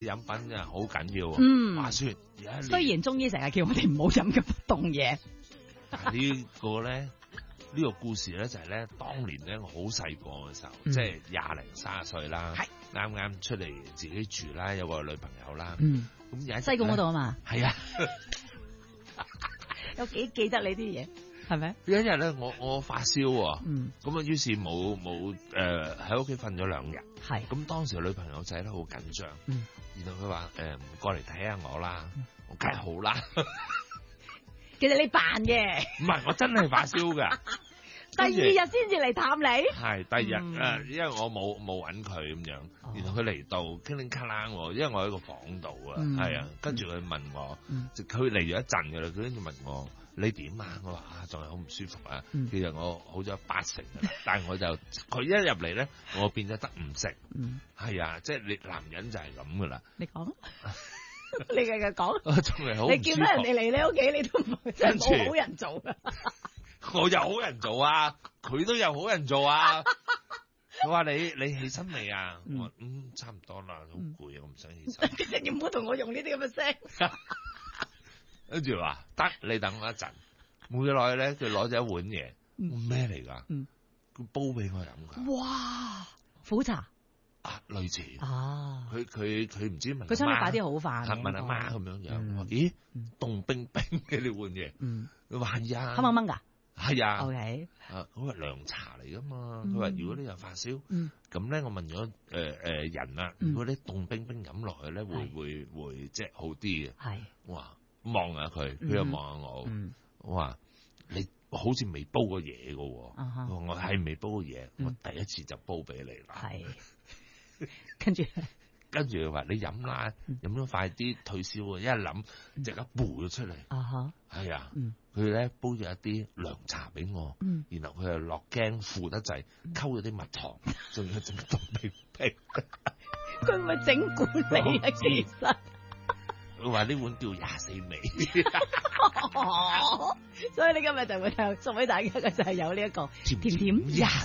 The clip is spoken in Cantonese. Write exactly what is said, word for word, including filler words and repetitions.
飲品真係好緊要。 嗯， 話說而家雖然中醫成日叫我哋唔好飲咁凍嘢， 但係呢個咧。呢個故事咧就係咧，當年咧我好細個嘅時候， 嗯、 即係廿零三十歲啦，啱啱出嚟自己住啦，有個女朋友啦。嗯，咁有一西貢嗰度啊嘛。 係啊， 有幾記得你啲嘢係咪？ 有一日咧，我我發燒喎， 嗯， 咁啊於是冇冇誒喺屋企瞓咗兩日。 係。 咁當時女朋友仔咧好緊張， 嗯， 然後佢話誒唔過嚟睇下我啦，嗯、我梗係好啦。 其實你扮嘅， 唔係我真係發燒㗎。 第二日先至嚟探你， 係第二日誒、嗯，因為我冇冇揾佢咁樣，哦、然後佢嚟到叮叮咔啷喎，因為我喺個房度啊，係、嗯、啊，跟住佢問我，佢嚟咗一陣㗎啦，佢跟住問我你點啊？我話啊仲係好唔舒服啊、嗯，其實我好咗八成，但係我就佢一入嚟咧，我變咗得唔食，係、嗯、啊，即係你男人就係咁噶啦。 你講。你繼續講， 仲係好。 你叫得人哋嚟你屋企，你都唔係真係冇好人做啊！ 我有好人做啊，佢都有好人做啊。佢話你你起身未啊？嗯、我話嗯差唔多啦，好攰啊，我唔想起身。 你唔好同我用呢啲咁嘅聲。 跟住話得，你等我一陣。冇幾耐咧，佢攞咗一碗嘢，咩嚟㗎？佢、嗯、煲俾我飲㗎。 哇！苦茶。 啊，類似啊， 佢佢佢唔知問佢想你擺啲好飯， 問阿媽咁樣樣、嗯。我咦，凍冰冰嘅呢碗嘢，佢話係啊， 黑掹掹㗎， 係啊 ，OK， 啊，佢話涼茶嚟㗎嘛。佢、嗯、話如果你有發燒，咁、嗯、咧我問咗誒誒人啊，如果你凍冰冰飲落去咧，會會會即係好啲嘅。係，哇，望下佢，佢又望下我，嗯、我話你好似未煲過嘢㗎喎，嗯、我係未煲過嘢、嗯，我第一次就煲俾你啦。係。 跟住， 跟住佢話你飲啦，飲咗快啲退燒啊！一諗即刻煲咗出嚟。啊哈，係啊，佢咧煲咗一啲涼茶俾我，嗯、然後佢又落驚負得滯，溝咗啲蜜糖，仲要整凍冰冰。 佢咪整蠱你啊？其實佢話呢碗叫廿四味。 所以你今日就會送俾大家嘅就係有呢一個甜甜廿